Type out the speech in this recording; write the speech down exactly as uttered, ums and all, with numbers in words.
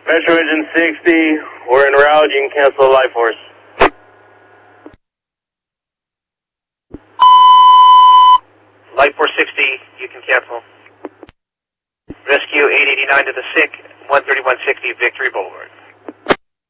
Metro Engine sixty, we're en route, you can cancel the life force. Life force sixty, you can cancel. Rescue eight eighty-nine to the sick, one thirty-one sixty Victory Boulevard.